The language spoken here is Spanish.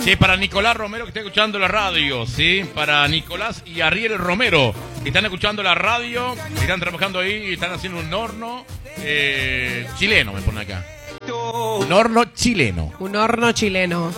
Sí, para Nicolás Romero que está escuchando la radio, sí, para Nicolás y Ariel Romero que están escuchando la radio, que están trabajando ahí y están haciendo un horno chileno, me pone acá. Un horno chileno. Un horno chileno.